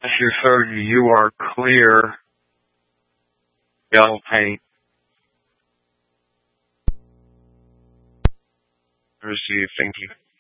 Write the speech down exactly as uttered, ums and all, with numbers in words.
If you're certain you are clear, yellow paint. Receive. Thank you.